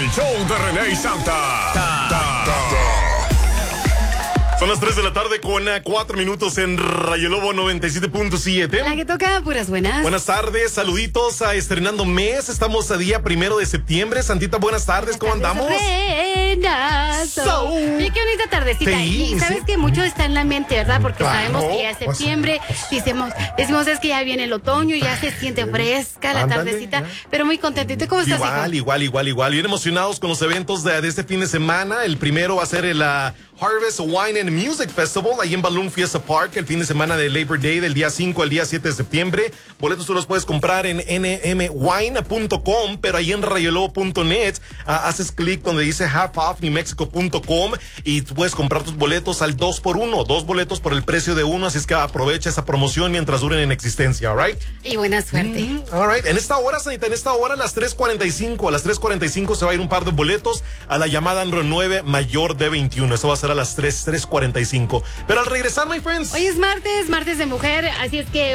El show de René y Santa. Son las 3 de la tarde con 4 minutos en Rayo Lobo 97.7. La que toca puras buenas. Buenas tardes, saluditos a estrenando mes. Estamos a día 1 de septiembre. Santita, buenas tardes, ¿cómo andamos? Renazo. Y qué bonita tardecita. Sí, y sabes que mucho está en la mente, ¿verdad? Porque sabemos que ya es pues, septiembre. Decimos es que ya viene el otoño, ya se siente fresca la tardecita. Pero muy contentito. ¿Cómo estás, hijo? Igual. Bien emocionados con los eventos de este fin de semana. El primero va a ser el Harvest Wine and Music Festival ahí en Balloon Fiesta Park el fin de semana de Labor Day del día 5 al día 7 de septiembre. Boletos tú los puedes comprar en nmwine.com, pero ahí en rayolobo.net haces clic donde dice halfoffnewmexico.com y tú puedes comprar tus boletos al 2x1, 2 boletos por el precio de uno, así es que aprovecha esa promoción mientras duren en existencia, all right? Y buena suerte. All right. En esta hora, Sanita, a las 3:45 se va a ir un par de boletos a la llamada Andro 9 mayor de 21. Eso va a ser a las 3:45. Pero al regresar, my friends. Hoy es martes de mujer, así es que